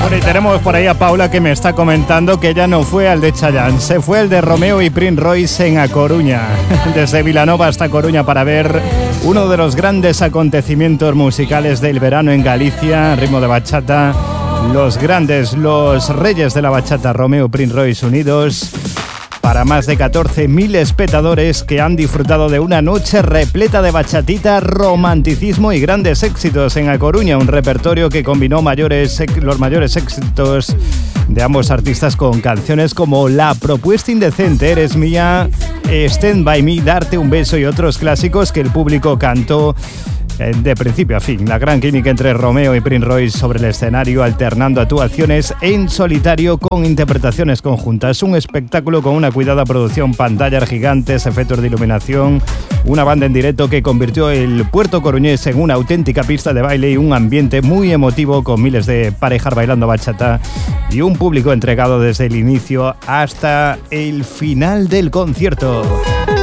Bueno, y tenemos por ahí a Paula que me está comentando que ella no fue al de Chayanne, se fue el de Romeo y Prince Royce en A Coruña, desde Vilanova hasta Coruña para ver uno de los grandes acontecimientos musicales del verano en Galicia, ritmo de bachata, los reyes de la bachata, Romeo y Prince Royce unidos, para más de 14.000 espectadores que han disfrutado de una noche repleta de bachatita, romanticismo y grandes éxitos en A Coruña, un repertorio que combinó los mayores éxitos de ambos artistas con canciones como La Propuesta Indecente, Eres Mía, Stand By Me, Darte un Beso y otros clásicos que el público cantó de principio a fin. La gran química entre Romeo y Prince Royce sobre el escenario, alternando actuaciones en solitario con interpretaciones conjuntas. Un espectáculo con una cuidada producción, pantallas gigantes, efectos de iluminación, una banda en directo que convirtió el puerto coruñés en una auténtica pista de baile y un ambiente muy emotivo con miles de parejas bailando bachata y un público entregado desde el inicio hasta el final del concierto.